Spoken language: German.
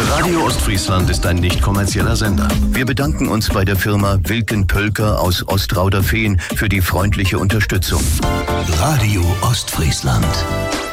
Radio Ostfriesland ist ein nicht kommerzieller Sender. Wir bedanken uns bei der Firma Wilken Pölker aus Ostrauderfehn für die freundliche Unterstützung. Radio Ostfriesland.